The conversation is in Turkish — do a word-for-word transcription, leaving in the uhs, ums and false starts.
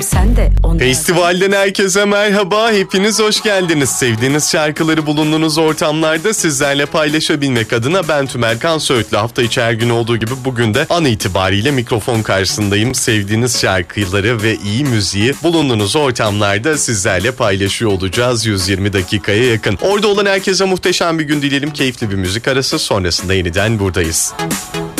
Sen de onlara... Festivalden herkese merhaba, hepiniz hoş geldiniz. Sevdiğiniz şarkıları bulunduğunuz ortamlarda sizlerle paylaşabilmek adına ben Tümerkan Söğütlü. Hafta içi her gün olduğu gibi bugün de an itibariyle mikrofon karşısındayım. Sevdiğiniz şarkıları ve iyi müziği bulunduğunuz ortamlarda sizlerle paylaşıyor olacağız yüz yirmi dakikaya yakın. Orada olan herkese muhteşem bir gün dileyelim, keyifli bir müzik arası sonrasında yeniden buradayız.